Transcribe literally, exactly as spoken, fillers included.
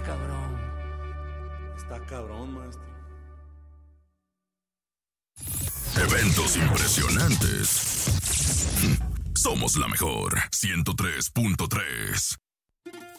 cabrón. Está cabrón, maestro. Eventos impresionantes. Somos la mejor. ciento tres punto tres.